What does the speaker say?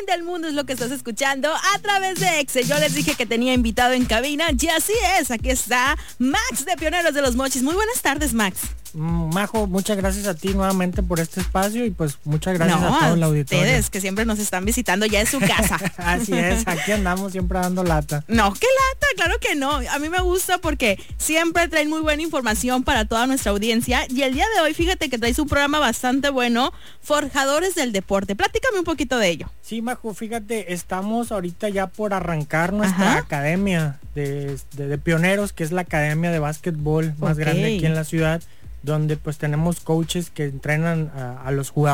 del mundo es lo que estás escuchando a través de Exe. Yo les dije que tenía invitado en cabina y así es, aquí está Max de Pioneros de los Mochis. Muy buenas tardes, Max. Majo, muchas gracias a ti nuevamente por este espacio y pues muchas gracias a todo el auditorio. Ustedes que siempre nos están visitando, ya es su casa. Así es, aquí andamos siempre dando lata. No, ¿qué lata? Claro que no. A mí me gusta porque siempre traen muy buena información para toda nuestra audiencia y el día de hoy, fíjate que traes un programa bastante bueno, Forjadores del Deporte. Platícame un poquito de ello. Sí, Majo, fíjate, estamos ahorita ya por arrancar nuestra academia de pioneros, que es la academia de básquetbol más grande aquí en la ciudad, donde pues tenemos coaches que entrenan a los jugadores